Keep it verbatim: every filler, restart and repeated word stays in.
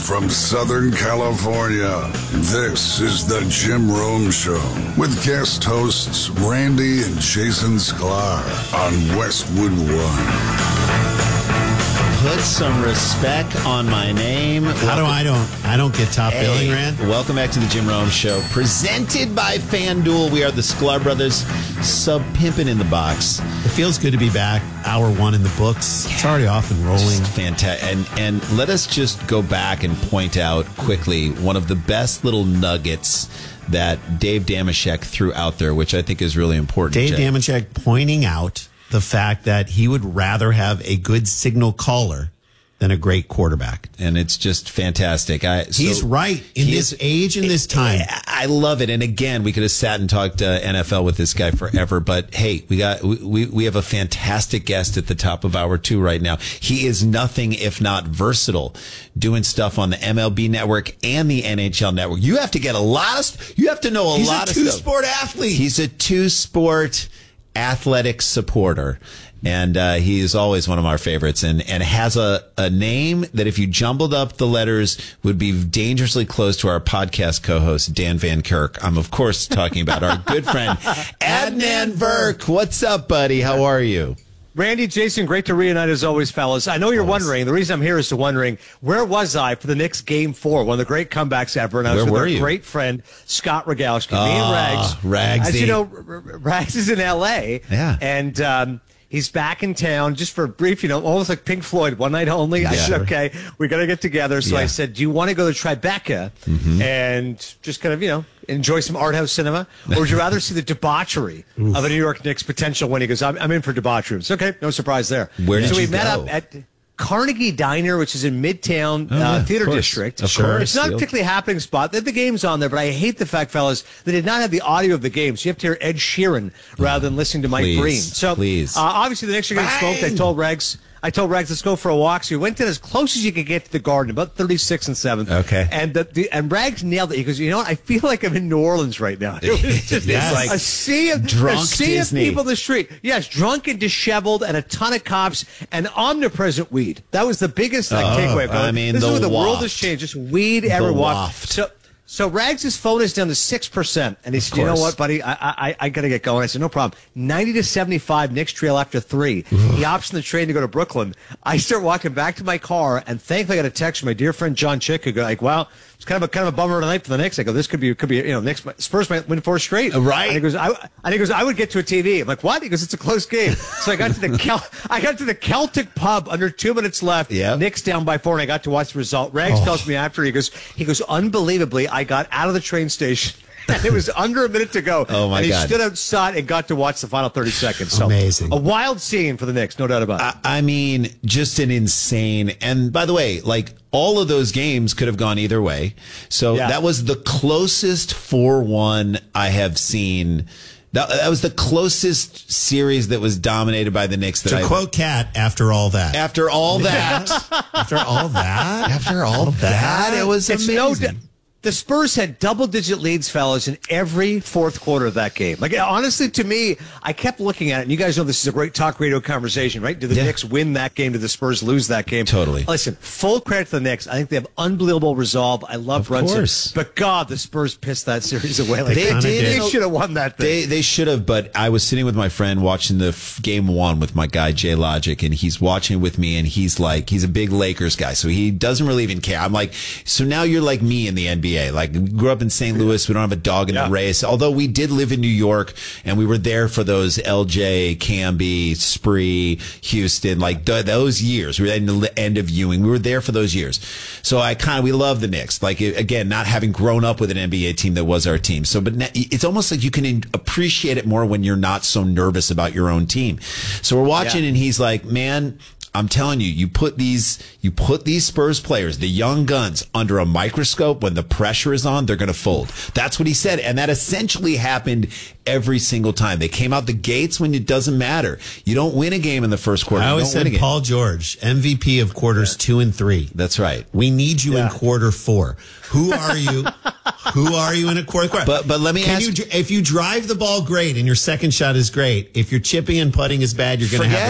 from Southern California, this is the Jim Rome Show with guest hosts Randy and Jason Sklar on Westwood One. Put some respect on my name. How Welcome. do I don't I don't get top Hey, billing, Rand? Welcome back to the Jim Rome Show, presented by FanDuel. We are the Sklar Brothers, sub pimping in the box. It feels good to be back. Hour one in the books. It's already off and rolling. Fantastic. And and let us just go back and point out quickly one of the best little nuggets that Dave Dameshek threw out there, which I think is really important. Dave Jay. Dameshek pointing out the fact that he would rather have a good signal caller than a great quarterback. And it's just fantastic. I, so He's right. In he this is, age, in this time. I love it. And again, we could have sat and talked uh, N F L with this guy forever. But hey, we got we, we have a fantastic guest at the top of hour two right now. He is nothing if not versatile, doing stuff on the M L B network and the N H L network. You have to get a lot of st- you have to know a He's lot a of stuff. two-sport athlete. He's a two-sport athletic supporter. And uh, he is always one of our favorites, and, and has a, a name that if you jumbled up the letters would be dangerously close to our podcast co-host, Dan Van Kirk. I'm, of course, talking about our good friend, Adnan Virk. What's up, buddy? How are you? Randy, Jason, great to reunite as always, fellas. I know you're Always. wondering, the reason I'm here is to wondering, where was I for the Knicks game four, one of the great comebacks ever, and I was Where with were our you? great friend, Scott Rogalski. Me and Ah, Rags. As Ragsy. you know, R- R- Rags is in L A, Yeah. and um, he's back in town just for a brief, you know, almost like Pink Floyd, one night only. I Yeah. said, okay, we got to get together. So Yeah. I said, do you want to go to Tribeca Mm-hmm. and just kind of, you know, enjoy some art house cinema? Or would you rather see the debauchery of a New York Knicks potential win? He goes, I'm, I'm in for debauchery. It's okay, no surprise there. Where did so you we met go? up at Carnegie Diner, which is in Midtown Oh, yeah, uh, of Theater course. District. Of course, It's not a Steele. particularly happening spot. The, the game's on there, but I hate the fact, fellas, they did not have the audio of the game. So you have to hear Ed Sheeran rather than listening to Mike Please, Breen. So please. Uh, obviously the Knicks are getting smoked. I told Regs. I told Regs, let's go for a walk. So we went in as close as you could get to the Garden, about thirty-six and seven. Okay. And the, the and Rags nailed it. He goes, you know what? I feel like I'm in New Orleans right now. It was just Yes. like a sea of, Drunk a sea Disney. of people in the street. Yes, drunk and disheveled, and a ton of cops and omnipresent weed. That was the biggest like, Oh, takeaway. Brother. I mean, this the is where the world waft. has changed. Just weed everywhere. waft. So. So Rags' phone is down to six percent, and he said, "You know course. what, buddy? I I, I got to get going." I said, "No problem." Ninety to seventy-five, Knicks trail after three. He hops on the train to go to Brooklyn. I start walking back to my car, and thankfully I got a text from my dear friend John Chick, who go like, "Well, it's kind of a kind of a bummer tonight for the Knicks." I go, "This could be could be you know Knicks Spurs might win four straight." Right. And he goes, "I and he goes, I would get to a T V." I'm like, "What?" He goes, "It's a close game." So I got to the Kel- I got to the Celtic pub under two minutes left. Yeah. Knicks down by four, and I got to watch the result. Rags Oh. tells me after he goes, he goes, unbelievably, I got out of the train station and it was under a minute to go. Oh, my and he God. stood outside and got to watch the final thirty seconds. So Amazing. a wild scene for the Knicks, no doubt about it. I, I mean, just an insane. And by the way, like all of those games could have gone either way. So Yeah. that was the closest four one I have seen. That, that was the closest series that was dominated by the Knicks that To I quote Cat, after all that. After all that, After all that? after all that, it was It's amazing. no doubt. The Spurs had double-digit leads, fellas, in every fourth quarter of that game. Like, honestly, to me, I kept looking at it, and you guys know this is a great talk radio conversation, right? Did the Yeah. Knicks win that game? Did the Spurs lose that game? Totally. Listen, full credit to the Knicks. I think they have unbelievable resolve. I love Of Brunson. course. But, God, the Spurs pissed that series away. Like They that. did. They should have won that thing. They they should have, but I was sitting with my friend watching the f- game one with my guy Jay Logic, and he's watching with me, and he's like, he's a big Lakers guy, so he doesn't really even care. I'm like, so now you're like me in the N B A. Like, we grew up in Saint Louis, we don't have a dog in Yeah. the race. Although we did live in New York, and we were there for those L J, Camby, Spree, Houston, like th- those years. We were in the end of Ewing. We were there for those years. So I kind of we love the Knicks. Like it- again, not having grown up with an N B A team that was our team. So, but na- it's almost like you can in- appreciate it more when you're not so nervous about your own team. So we're watching, Yeah. and he's like, "Man, I'm telling you, you put these, you put these Spurs players, the young guns, under a microscope. When the pressure is on, they're going to fold." That's what he said, and that essentially happened every single time. They came out the gates when it doesn't matter. You don't win a game in the first quarter. I You always don't win a said game. Paul George, M V P of quarters two and three. That's right. We need you Yeah. in quarter four. Who are you? Who are you in a quarter? quarter? But- but let me Can ask- you, if you drive the ball great and your second shot is great, if your chipping and putting is bad, you're going to have Forget